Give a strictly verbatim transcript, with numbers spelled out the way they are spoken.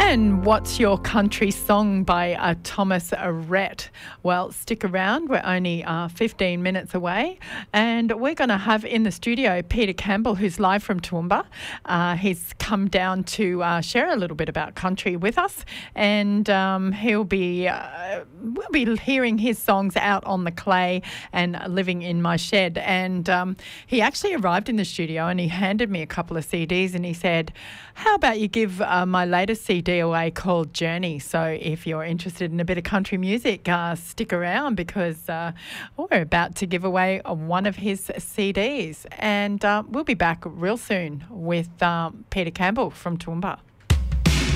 And what's your country song by uh, Thomas Rhett? Well, stick around. We're only uh, fifteen minutes away. And we're going to have in the studio Peter Campbell, who's live from Toowoomba. Uh, he's come down to uh, share a little bit about country with us. And um, he'll be, uh, we'll be hearing his songs out on the clay and living in my shed. And um, he actually arrived in the studio and he handed me a couple of C Ds and he said, how about you give uh, my latest C D away called Journey? So if you're interested in a bit of country music, uh, stick around because uh, we're about to give away one of his C Ds. And uh, we'll be back real soon with um, Peter Campbell from Toowoomba.